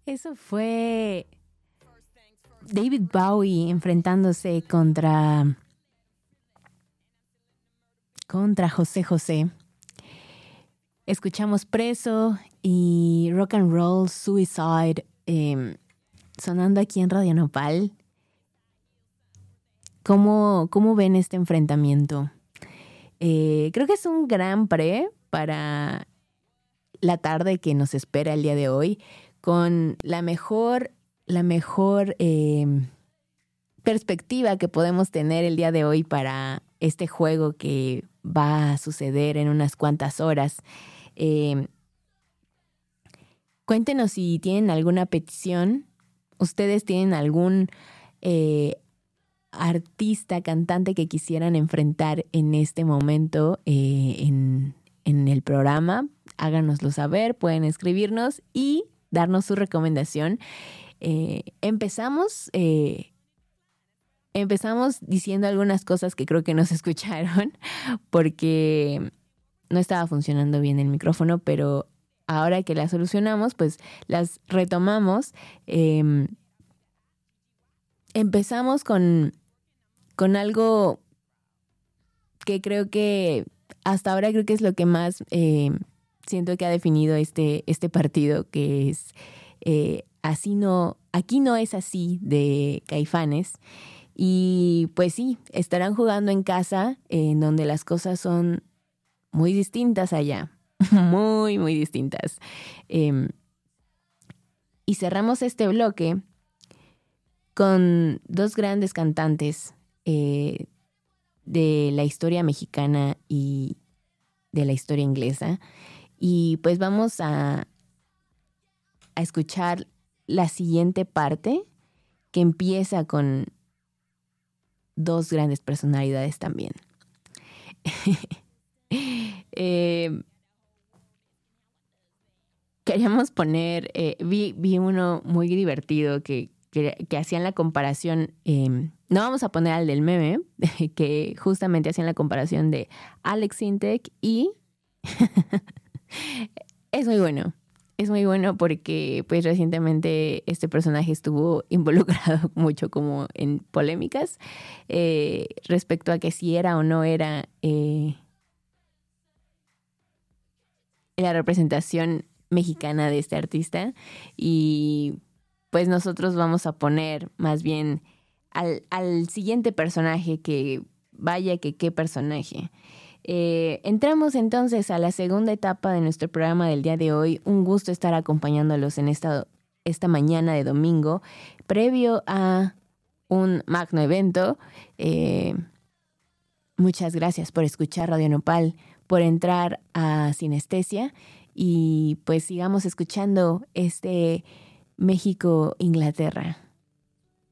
Eso fue David Bowie enfrentándose contra José José. Escuchamos Preso y Rock and Roll Suicide sonando aquí en Radio Nopal. ¿Cómo ven este enfrentamiento? Creo que es un gran pre para la tarde que nos espera el día de hoy, con la mejor perspectiva que podemos tener el día de hoy para este juego que va a suceder en unas cuantas horas. Cuéntenos si tienen alguna petición. ¿Ustedes tienen algún artista, cantante que quisieran enfrentar en este momento en el programa? Háganoslo saber, pueden escribirnos y darnos su recomendación. Empezamos diciendo algunas cosas que creo que no se escucharon porque no estaba funcionando bien el micrófono, pero ahora que las solucionamos, pues las retomamos. Empezamos con algo que creo que hasta ahora creo que es lo que más siento que ha definido este partido, que es aquí no es así, de Caifanes. Y pues sí, estarán jugando en casa, en donde las cosas son muy distintas allá, muy, muy distintas. Y cerramos este bloque con dos grandes cantantes de la historia mexicana y de la historia inglesa. Y pues vamos a escuchar la siguiente parte, que empieza con dos grandes personalidades también. Queríamos poner, vi uno muy divertido que hacían la comparación, no vamos a poner al del meme, que justamente hacían la comparación de Alex Sintek y es muy bueno. Es muy bueno porque pues recientemente este personaje estuvo involucrado mucho como en polémicas respecto a que si era o no era la representación mexicana de este artista. Y pues nosotros vamos a poner más bien al siguiente personaje, que vaya que qué personaje. Entramos entonces a la segunda etapa de nuestro programa del día de hoy. Un gusto estar acompañándolos en esta mañana de domingo, previo a un magno evento. Muchas gracias por escuchar Radio Nopal, por entrar a Sinestesia, y pues sigamos escuchando este México-Inglaterra.